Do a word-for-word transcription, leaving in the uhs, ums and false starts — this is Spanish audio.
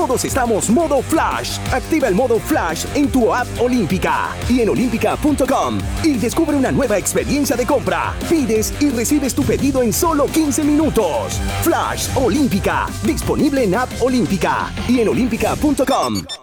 Todos estamos modo Flash. Activa el modo Flash en tu app Olímpica y en olímpica punto com y descubre una nueva experiencia de compra. Pides y recibes tu pedido en solo quince minutos. Flash Olímpica, disponible en app Olímpica y en olímpica punto com.